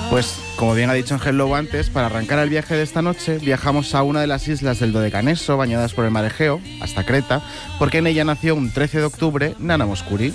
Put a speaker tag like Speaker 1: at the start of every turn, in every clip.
Speaker 1: Pues, como bien ha dicho Ángel Lobo antes, para arrancar el viaje de esta noche, viajamos a una de las islas del Dodecaneso, bañadas por el mar Egeo, hasta Creta, porque en ella nació un 13 de octubre Nana Mouskouri.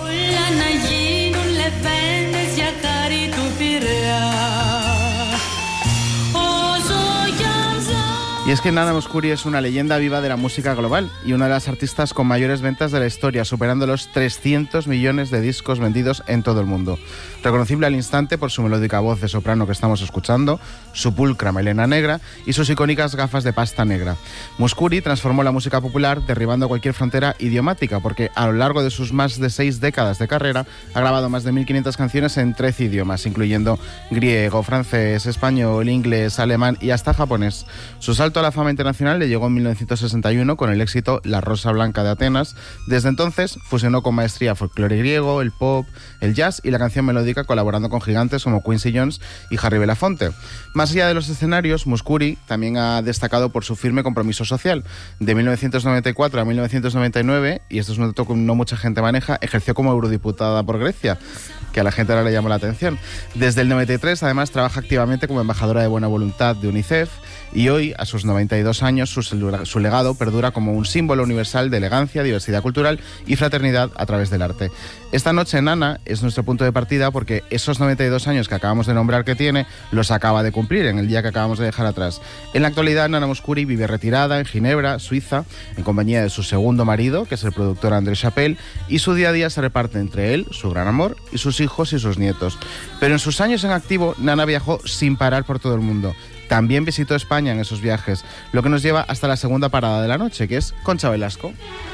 Speaker 1: Y es que Nana Mouskouri es una leyenda viva de la música global y una de las artistas con mayores ventas de la historia, superando los 300 millones de discos vendidos en todo el mundo. Reconocible al instante por su melódica voz de soprano que estamos escuchando, su pulcra melena negra y sus icónicas gafas de pasta negra. Mouskouri transformó la música popular derribando cualquier frontera idiomática, porque a lo largo de sus más de 6 décadas de carrera ha grabado más de 1.500 canciones en 13 idiomas, incluyendo griego, francés, español, inglés, alemán y hasta japonés. Su salto a la fama internacional le llegó en 1961 con el éxito La Rosa Blanca de Atenas. Desde entonces fusionó con maestría folclore griego, el pop, el jazz y la canción melódica, colaborando con gigantes como Quincy Jones y Harry Belafonte. Más allá de los escenarios, Mouskouri también ha destacado por su firme compromiso social. De 1994 a 1999, y esto es un dato que no mucha gente maneja, ejerció como eurodiputada por Grecia, que a la gente ahora le llama la atención. Desde el 93, además, trabaja activamente como embajadora de buena voluntad de UNICEF, y hoy, a sus 92 años, su legado perdura como un símbolo universal de elegancia, diversidad cultural y fraternidad a través del arte. Esta noche, Nana es nuestro punto de partida porque esos 92 años que acabamos de nombrar que tiene, los acaba de cumplir en el día que acabamos de dejar atrás. En la actualidad, Nana Mouskouri vive retirada en Ginebra, Suiza, en compañía de su segundo marido, que es el productor André Chapelle, y su día a día se reparte entre él, su gran amor, y sus hijos y sus nietos. Pero en sus años en activo, Nana viajó sin parar por todo el mundo. También visitó España en esos viajes, lo que nos lleva hasta la segunda parada de la noche, que es Concha Velasco.